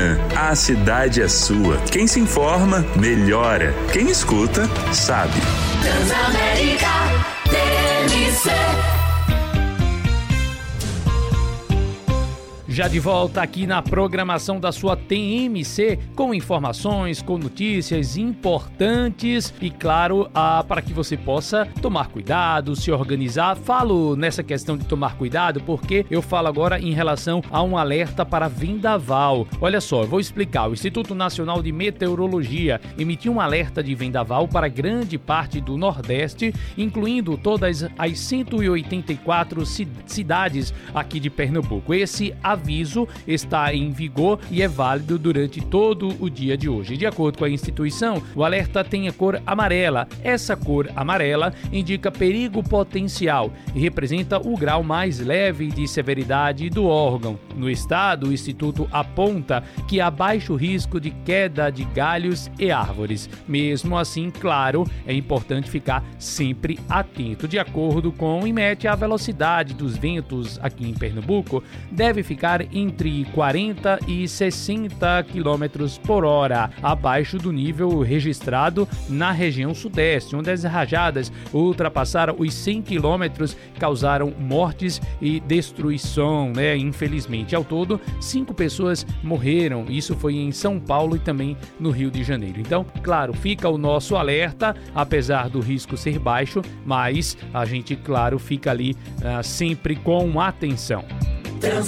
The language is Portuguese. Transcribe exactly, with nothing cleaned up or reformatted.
Manhã, a cidade é sua. Quem se informa, melhora. Quem escuta, sabe. Transamérica T M C. Já de volta aqui na programação da sua T M C, com informações, com notícias importantes e, claro, ah, para que você possa tomar cuidado, se organizar. Falo nessa questão de tomar cuidado porque eu falo agora em relação a um alerta para vendaval. Olha só, eu vou explicar. O Instituto Nacional de Meteorologia emitiu um alerta de vendaval para grande parte do Nordeste, incluindo todas as cento e oitenta e quatro cidades aqui de Pernambuco. Esse aviso está em vigor e é válido durante todo o dia de hoje. De acordo com a instituição, o alerta tem a cor amarela. Essa cor amarela indica perigo potencial e representa o grau mais leve de severidade do órgão. No estado, o Instituto aponta que há baixo risco de queda de galhos e árvores. Mesmo assim, claro, é importante ficar sempre atento. De acordo com o IMET, a velocidade dos ventos aqui em Pernambuco deve ficar entre quarenta e sessenta quilômetros por hora, abaixo do nível registrado na região sudeste, onde as rajadas ultrapassaram os cem quilômetros, causaram mortes e destruição, né? Infelizmente, ao todo, cinco pessoas morreram. Isso foi em São Paulo e também no Rio de Janeiro. Então, claro, fica o nosso alerta, apesar do risco ser baixo, mas a gente, claro, fica ali uh, sempre com atenção. Transamérica